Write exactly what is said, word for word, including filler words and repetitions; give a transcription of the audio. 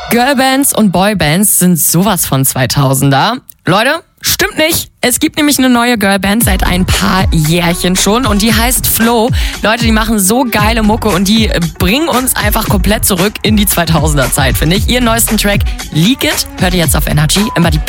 Girlbands und Boybands sind sowas von zweitausender. Leute, stimmt nicht. Es gibt nämlich eine neue Girlband seit ein paar Jährchen schon und die heißt Flow. Leute, die machen so geile Mucke und die bringen uns einfach komplett zurück in die zweitausender Zeit, finde ich. Ihren neuesten Track Leak It hört ihr jetzt auf Energy. Immer die